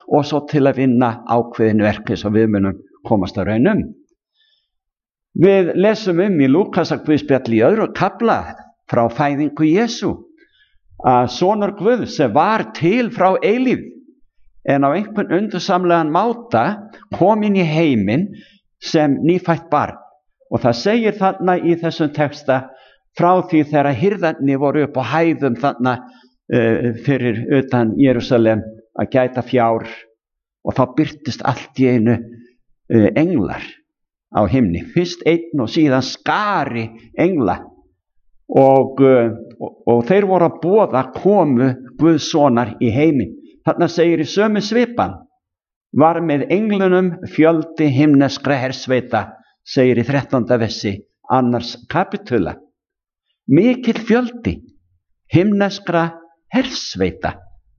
og svo til að vinna ákveðin verki svo við munum komast að raunum. Við lesum í Lúkasarguðspjalli í 2. kafla frá fæðingu Jesú að sonur Guðs sem var til frá eilífð en á einhvern undursamlegan máta kom inn í heiminn sem nýfætt barn. Og það segir þarna í þessum texta frá því þegar hirðarnir voru upp á hæðum þarna fyrir utan Jerúsalem að gæta fjár og þá birtist allt í einu englar á himni. Fyrst einn og síðan skari engla og þeir voru að boða komu Guðs sonar í heiminn. Þarna segir í sömu svipan var með englunum fjöldi himneskra hersveita, segir í 13. versi 2. kapitula. Mikill fjöldi himneskra hersveita.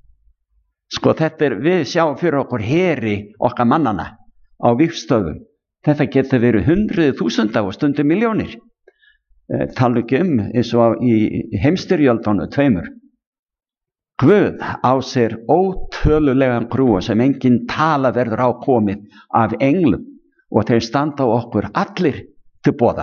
Sko þetta við sjáum fyrir okkur heri okkar mannana á vígstöðum. Þetta getur verið 100.000 og stundum milljónir. Tala ekki eins og í heimsstyrjöldunum 2. Guð á sér ótölulegan grúa sem engin tala verður á komið af englum og þeir standa á okkur allir til boða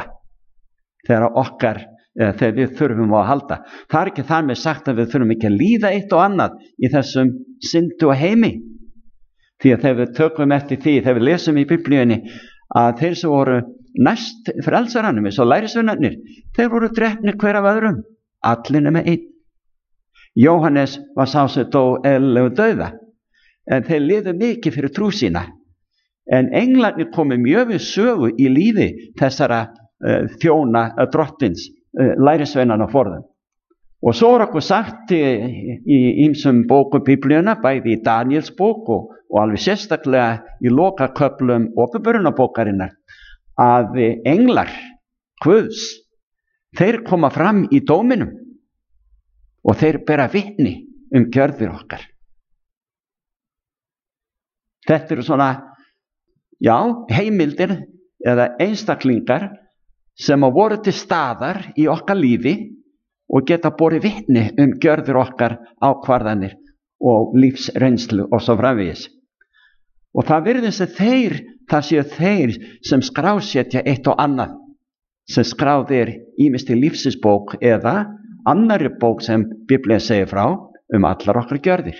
þegar við þurfum að halda. Það er ekki þar með sagt að við þurfum ekki að líða eitt og annað í þessum syndu og heimi. Því að þegar við tökum eftir því, þegar við lesum í Biblíunni að þeir sem voru næst frelsaranum eins og lærisveinarnir, þeir voru drepnir hver af öðrum, allir nema einn. Jóhannes var sá sem dó eðlilegu dauða, en þeir liðu mikið fyrir trú sína. En englarnir komu mjög við sögu í lífi þessara þjóna drottins, lærisveinarna forðum. Og svo er okkur sagt í ýmsum bókum Biblíuna, bæði í Daniels bók og alveg sérstaklega í lokaköflum Åpenbarunarbókarinnar, að englar Guðs, þeir koma fram í dóminum og þeir bera vitni gjörðir okkar. Þetta eru svona, heimildir eða einstaklingar sem voru til staðar í okkar lífi og geta borið vitni gjörðir okkar, ákvarðanir og lífsreynslu og svo framvegis. Og það virðist að það séu þeir sem skrásetja eitt og annað, sem skráðir ýmist í lífsins-bók eða annarri bók sem Biblían segir frá allar okkar gjörðir.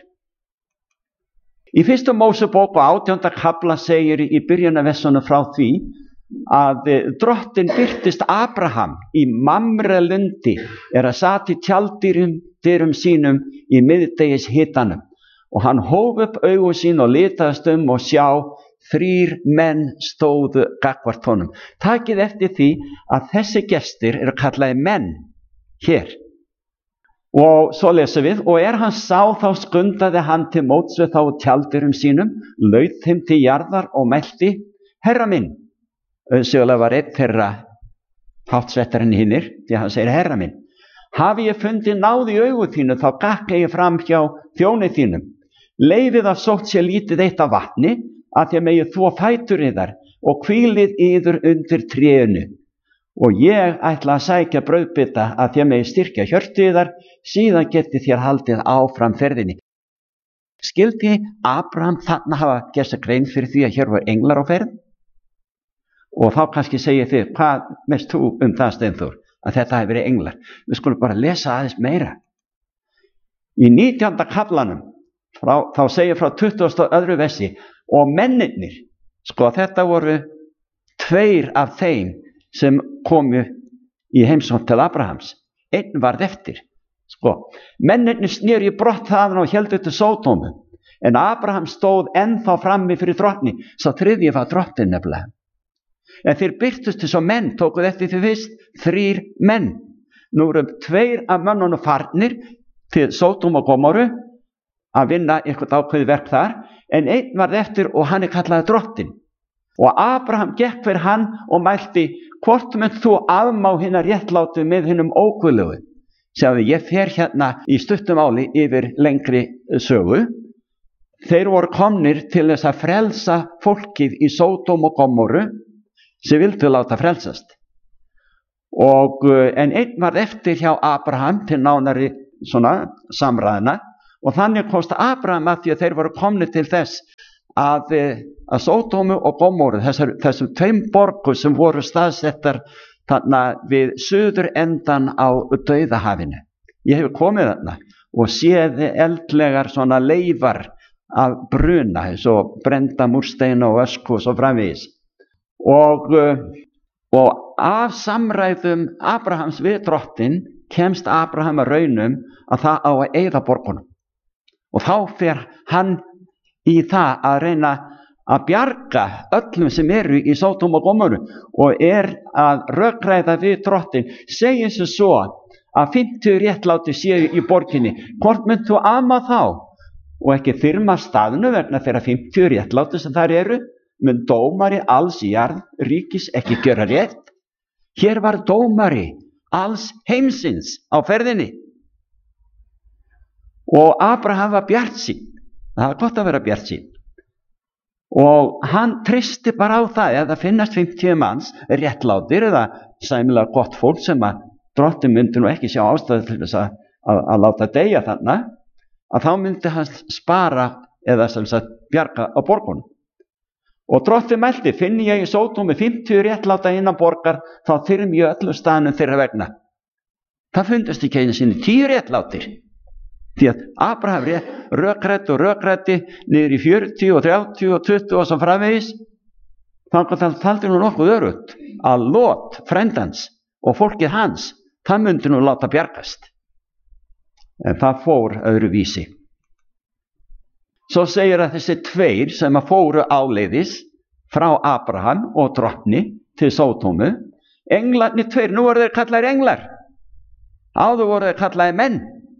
Í 1. Mósebók og 18. kafla segir í byrjunarversunum frá því að drottinn birtist Abraham í Mamre-lundi að sat í tjalddyrum sínum í miðdegis hitanum og hann hóf upp augu sín og litaðist og sjá 3 menn stóðu gagnvart honum. Takið eftir því að þessi gestir eru kallaði menn hér. Og svo lesum við, og hann sá þá skundaði hann til móts við þá tjalddyrum sínum, laut þeim til jarðar og mælti, herra minn. Auðsögulega var einn þeirra háttsvettarinn hinnir, því hann segir herra minn. Hafi ég fundið náð í augu þínu, þá gakka ég fram hjá þjóni þínum. Leifið að sótt sér lítið eitt af vatni, að þér megið þvo fætur yðar og hvílið yður undir trénu. Og ég ætla að sækja brauðbita að þér megið styrkja hjörtu yðar, síðan geti þér haldið áfram ferðinni. Skildi Abraham þarna hafa gert sér grein fyrir því að hér voru englar á ferð? Og þá kannski segir þið, hvað veist þú það, Steinþór, að þetta hefur verið englar? Við skulum bara lesa aðeins meira. Í 19. kaflanum, þá segir frá 22. versi, og mennirnir, þetta voru 2 af þeim sem komu í heimsókn til Abrahams. Einn varð eftir. Mennirnir snéru í brott þaðan og héldu til Sódómu, en Abraham stóð ennþá frammi fyrir drottni, sá 3. var drottinn nefnilega. En þeir birtust þess að menn, tókuð eftir því fyrst, 3 menn. Nú eru 2 af mönnunum farnir til Sódómu og Gómoru að vinna eitthvað ákveðið verk þar, en einn varð eftir og hann kallaði drottinn. Og Abraham gekk fyrir hann og mælti, hvort munt þú afmá hina réttlátu með hinum óguðlegu? Sjáðu, ég fer hérna í stuttum máli yfir lengri sögu. Þeir voru komnir til þess að frelsa fólkið í Sódómu og Gómoru sem vildu láta frelsast. En einn var eftir hjá Abraham til nánari samræðina Og þannig komst Abraham að því að þeir voru komni til þess að Sódómu og Gómóru, þessum 2 borgum sem voru staðsettar þarna við suður endan á Dauðahafinu. Ég hef komið þarna og séð eldlegar svona leifar af bruna, eins og brenda múrsteina og ösku og svo framvegis. Og af samræðum Abrahams við drottinn kemst Abraham að raunum að það á að eyða borgunum. Og þá fer hann í það að reyna að bjarga öllum sem eru í Sódómu og Gómoru og að rökræða við drottinn, segir sem svo að 50 réttlátir séu í borginni. Hvort mynd þú ama þá og ekki þyrma staðnu vegna þeirra 50 réttlátir sem þar eru? Mun dómari alls jarðríkis ekki gera rétt? Hér var dómari alls heimsins á ferðinni. Og Abraham var bjartsýnn. Það var gott að vera bjartsýnn. Og hann treysti bara á það að það finnast 50 manns réttlátir eða sæmilega gott fólk sem að drottinn myndi nú ekki sjá ástæðu til þess að láta deyja þarna, að þá myndi hann spara eða sem sagt bjarga á borgunum. Og drottinn mælti, finni ég í Sódómu 50 réttláta innan borgar, þá þyrmi ég öllum staðnum þeirra vegna. Það fundist ekki einu sinni 10 réttlátir. Því að Abraham rökrætti niður í 40 og 30 og 20 og svo framvegis. Þannig að það taldi nú nokkuð örugt að Lot, frendans og fólkið hans, það myndi nú láta bjargast. En það fór öðruvísi. Svo segir að þessi 2 sem að fóru áleiðis frá Abraham og drottni til Sódómu, englarnir 2, nú voru þeir kallaðir englar. Áður voru þeir kallaðir menn.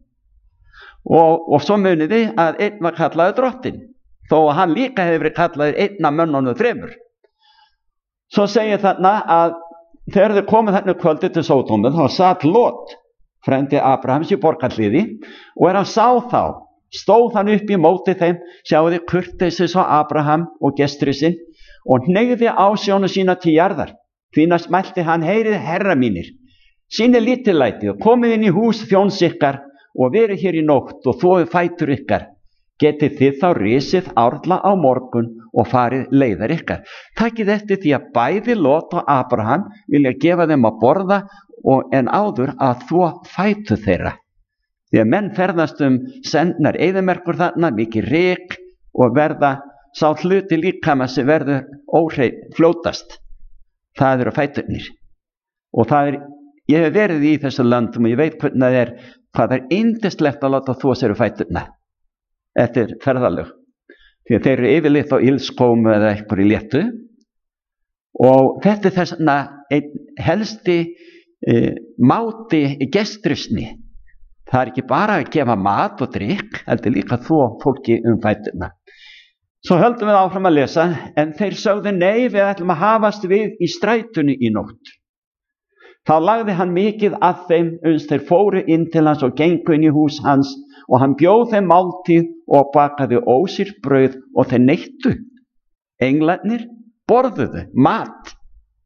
Og svo munið þið að einn var kallaður drottinn, þó að hann líka hefði verið kallaður einn af mönnunum 3. Svo segir þarna að þegar þeir komið þarna kvöldi til Sódómu, þá satt Lot, frendi Abrahams í borgarhliði, og hann sá þá, stóð hann upp í móti þeim, sjáði kurteisis á Abraham og gesturinn sinn, og hneigði ásjónu sína til jarðar. Því næst mælti hann, heyrið herra mínir, sýnið lítillæti og komið inn í hús þjóns ykkar og verið hér í nótt og þvoið fætur ykkar. Getið þið þá risið árla á morgun og farið leiðar ykkar. Takið eftir því að bæði Lot og Abraham vilja gefa þeim að borða en áður að þvo fætur þeirra. Því að menn ferðast sendnar eyðimerkur þarna, mikið ryk og verða sá hluti líkama sem verður óhreinn fljótast. Það eru fæturnir. Og ég hef verið í þessu landum og ég veit hvað það er yndislegt að láta þvo sér fæturna eftir ferðalög. Því að þeir eru yfirleitt á ilskómu eða eitthvað í léttu. Og þetta er þessna einn helsti máti gestrisni. Það er ekki bara að gefa mat og drykk, heldur líka þvo fólki fæturna. Svo höldum við áfram að lesa, en þeir sögðu nei, við ætlum að hafast við í strætunni í nótt. Þá lagði hann mikið að þeim uns þeir fóru inn til hans og gengu inn í hús hans og hann bjóð þeim máltíð og bakaði ósýrt brauð og þeir neittu. Englarnir borðuðu mat.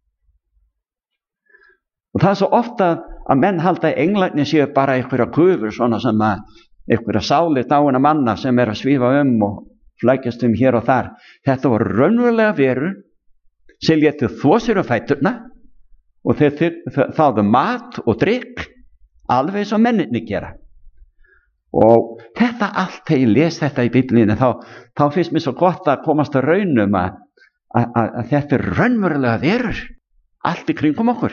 Og það er svo ofta að menn halda að englarnir séu bara einhverja kufur, svona sem að einhverja sálir dáinna manna sem er að svífa og flækjast hér og þar. Þetta voru raunverulega verur sem létu þvo sér fæturna og þeir þáðu mat og drykk alveg eins og menninni gera. Og þetta allt, þegar ég les þetta í Biblíunni, þá finnst mér svo gott að komast að raunum að þetta er raunverulega verur allt í kringum okkur.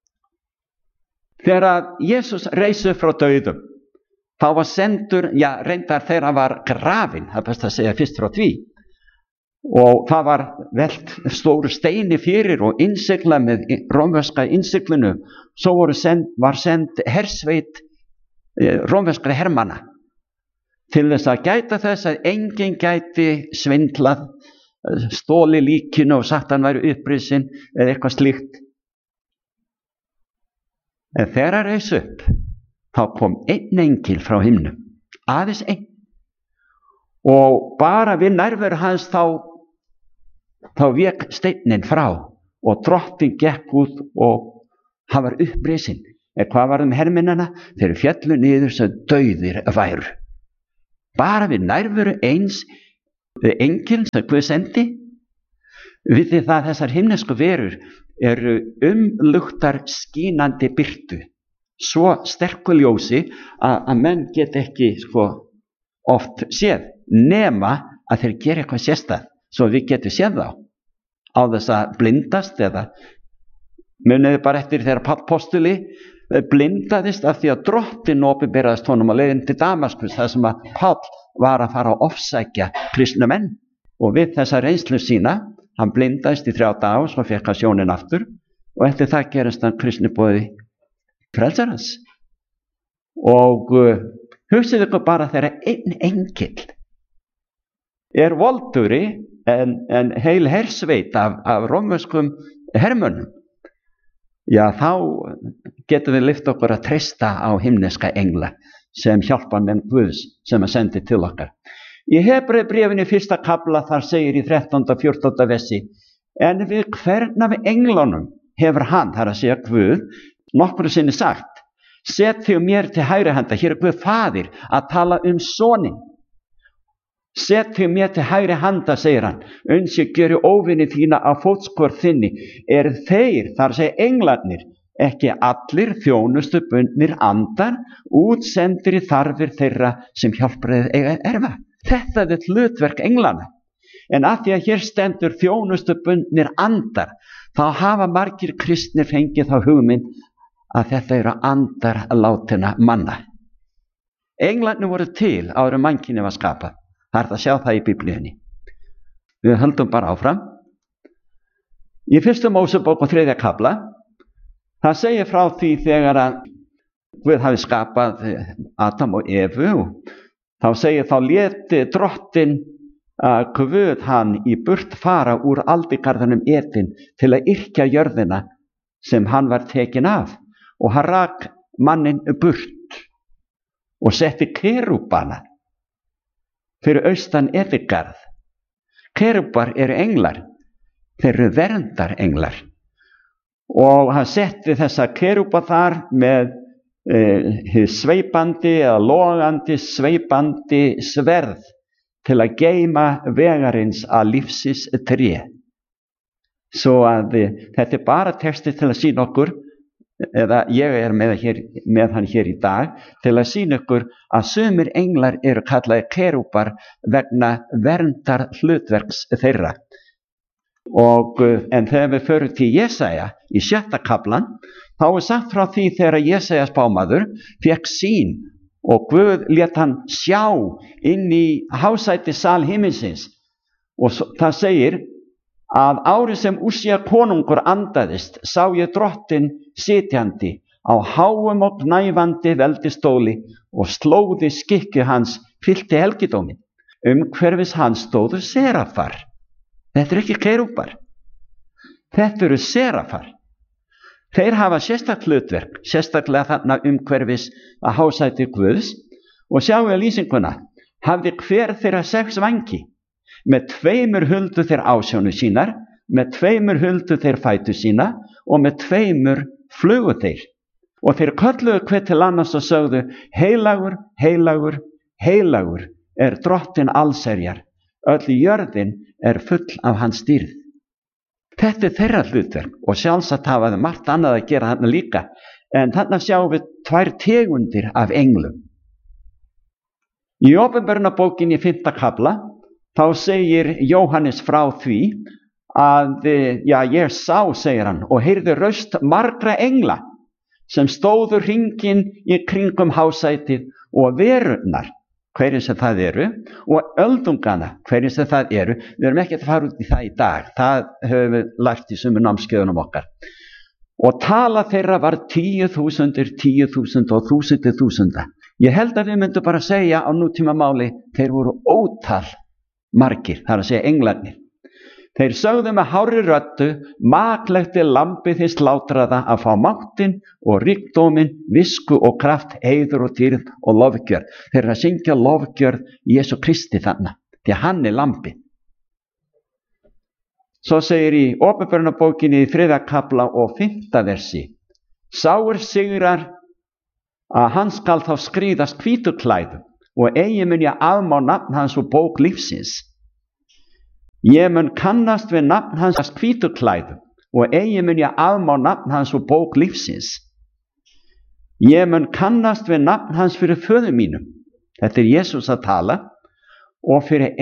Þegar Jesús reis upp frá dauðum, þá var sendur, reyndar þegar hann var grafinn, það er best að segja fyrst frá því, og það var velt stóru steini fyrir og innsiglað með rómverska innsiglinu. Svo var send hersveit rómverskra hermanna til þess að gæta þess að enginn gæti svindlað, stóli líkinu og sagt hann væri upprisinn eða eitthvað slíkt. En þegar hann reis upp, þá kom einn engil frá himnum, aðeins einn, og bara við nærveru hans þá vék steinninn frá og drottinn gekk út og hann var upprisinn. En hvað var hermennina? Þeir féllu niður sem dauðir væru. bara við nærveru eins engil sem Guð sendi. Vitið það að þessar himnesku verur eru umluktar skínandi birtu, svo sterku ljósi að menn get ekki oft séð, nema að þeir gera eitthvað sérstætt svo við getum séð þá á þess að blindast. Eða muniði bara eftir þegar Páll postuli blindaðist af því að Drottinn opinberaðist honum á leiðin til Damaskus, þar sem að Páll var að fara að ofsækja kristna menn. Og við þessa reynslu sína, hann blindaðist í 3 daga og svo fékk hann sjónin aftur, og eftir það gerist hann kristniboði frelsarans. Og hugsið ykkur bara þegar einn engill er voldugri en heil hersveit af rómverskum hermönnum, já, þá getum við lyft okkur að treysta á himneska engla sem hjálpa menn Guðs sem að sendi til okkar. Í Hebreubréfinu 1. kafla þar segir í 13. og 14. versi: en við hvern af englunum hefur hann, þar að segja Guð, nokkru sinni sagt: set þig mér til hægri handa. Hér er Guð faðir að tala soninn. Set þig mér til hægri handa, segir hann, uns ég gjöri óvini þína á fótskör þinni. Er þeir, þar að segja englarnir, ekki allir þjónustu bundnir andar, útsendir í þarfir þeirra sem hjálparið eiga erfa? Þetta er hlutverk englana. En að því að hér stendur þjónustu bundnir andar, þá hafa margir kristnir fengið þá hugmynd að þetta eru andar látinna manna. Englarnir voru til áður en mannkynið var skapað. Það er að sjá það í Biblíunni. Við höldum bara áfram. Í 1. Mósebók og 3. kafla, það segir frá því þegar að Guð hafi skapað Adam og Evu, og þá segir þá léti Drottinn Guð hann í burt fara úr aldigarðinum Eden til að yrkja jörðina sem hann var tekin af, og hann rak manninn burt og setti kerúbana fyrir austan Edengarð. Kerúbar eru englar, þeir eru verndar englar, og hann setti þessa kerúba þar með sveipandi eða logandi sveipandi sverð til að geyma vegarins að lífsins tré. Svo að þetta er bara texti til að sýna okkur, eða ég er með hann hér í dag, til að sýna okkur að sumir englar eru kallaði kerúbar vegna verndar hlutverks þeirra. En þegar við förum til Jesaja í 6. kaflan, þá er sagt frá því þegar Jesaja spámaður fékk sýn og Guð lét hann sjá inn í hásæti sal himinsins, og það segir að árið sem Úsía konungur andaðist sá ég Drottinn sitjandi á háum og gnæfandi veldistóli, og slóði skikju hans fyllti helgidómin. Umhverfis hans stóðu serafar. Þetta eru ekki kerúbar, þetta eru serafar. Þeir hafa sérstakt hlutverk, sérstaklega þarna umhverfis að hásæti Guðs, og sjáu lýsinguna, hafði hver þeirra 6 vængi, með 2 huldu þeir ásjónu sínar, með 2 huldu þeir fætu sína, og með 2 flugu þeir. Og þeir kölluðu hver til annars og sögðu: heilagur, heilagur, heilagur er Drottinn allsherjar, öll jörðin er full af hans dýrð. Þetta er þeirra hlutverk, og sjálfsagt hafa þau margt annað að gera þarna líka, en þarna sjáum við 2 tegundir af englum. Í Opinberunarbókinni 5. kafla, þá segir Jóhannes frá því að, ég sá, segir hann, og heyrði raust margra engla sem stóðu hringinn í kringum hásætið og verurnar, hverjir sem það eru, og öldungana, hverjir sem það eru. Við erum ekki að fara út í það í dag, það höfum við lært í sumum námskeiðunum okkar. Og tala þeirra var 10.000, 10.000 og þúsundir þúsunda. Ég held að við myndum bara segja á nútíma máli, þeir voru ótal margir, það er að segja englarnir. Þeir sögðu með hárri röddu: maklegt er lambið þið slátraða að fá máttinn og ríkdóminn, visku og kraft, heiður og dýrð og lofgjörð. Þeir eru að syngja lofgjörð Jesú Kristi þarna, því að hann er lambið. Svo segir í Opinberunarbókinni í 3. kafla og 5. versi: sá sigrar að hann skal þá skríðast hvítu klæðum, og eigi mun ég afmá nafn hans úr bók lífsins. Ég mun kannast við nafn hans hvítu klæðum og eigi mun ég afmá nafn hans úr bók lífsins. Ég mun kannast við nafn hans fyrir föður mínum. Þetta er Jesus að tala, og fyrir